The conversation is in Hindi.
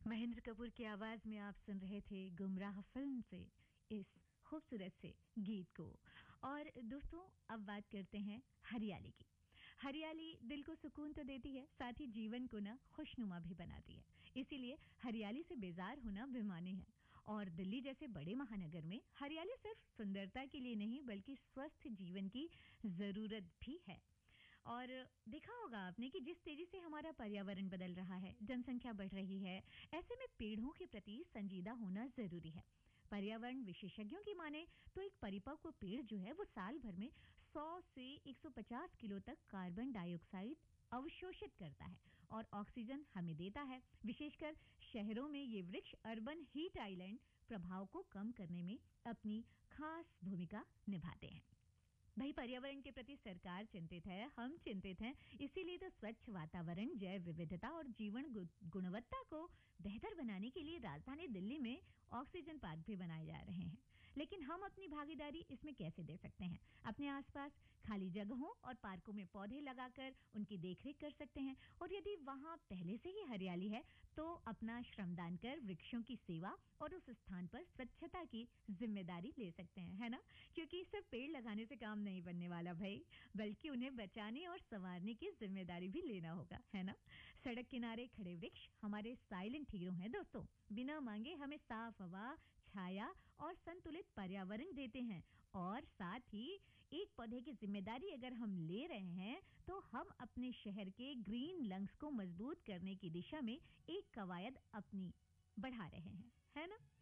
महेंद्र कपूर की आवाज में आप सुन रहे थे गुमराह फिल्म से इस खूबसूरत से गीत को। और दोस्तों, अब बात करते हैं हरियाली की। हरियाली दिल को सुकून तो देती है, साथ ही जीवन को ना खुशनुमा भी बनाती है। इसीलिए हरियाली से बेजार होना बेमानी है। और दिल्ली जैसे बड़े महानगर में हरियाली सिर्फ सुंदरता के लिए नहीं बल्कि स्वस्थ जीवन की जरूरत भी है। और देखा होगा आपने कि जिस तेजी से हमारा पर्यावरण बदल रहा है, जनसंख्या बढ़ रही है, ऐसे में पेड़ों के प्रति संजीदा होना जरूरी है। पर्यावरण विशेषज्ञों की माने तो एक परिपक्व पेड़ जो है वो साल भर में 100 से 150 किलो तक कार्बन डाइऑक्साइड अवशोषित करता है और ऑक्सीजन हमें देता है। विशेषकर शहरों में ये वृक्ष अर्बन हीट आइलैंड प्रभाव को कम करने में अपनी खास भूमिका निभाते हैं। भाई, पर्यावरण के प्रति सरकार चिंतित है, हम चिंतित हैं, इसीलिए तो स्वच्छ वातावरण, जैव विविधता और जीवन गुणवत्ता को बेहतर बनाने के लिए राजधानी दिल्ली में ऑक्सीजन पार्क भी बनाए जा रहे हैं। लेकिन हम अपनी भागीदारी इसमें कैसे दे सकते हैं? अपने आसपास खाली जगहों और पार्कों में पौधे लगाकर उनकी देखरेख कर सकते हैं। और यदि वहां पहले से ही हरियाली है तो अपना श्रमदान कर वृक्षों की सेवा और उस स्थान पर स्वच्छता की जिम्मेदारी ले सकते हैं, है ना? क्योंकि सिर्फ पेड़ लगाने से काम नहीं बनने वाला भाई, बल्कि उन्हें बचाने और संवारने की जिम्मेदारी भी लेना होगा, है ना? सड़क किनारे खड़े वृक्ष हमारे साइलेंट हीरो हैं दोस्तों। बिना मांगे हमें साफ हवा, छाया और संतुलित पर्यावरण देते हैं। और साथ ही एक पौधे की जिम्मेदारी अगर हम ले रहे हैं तो हम अपने शहर के ग्रीन लंग्स को मजबूत करने की दिशा में एक कवायद अपनी बढ़ा रहे हैं, है ना?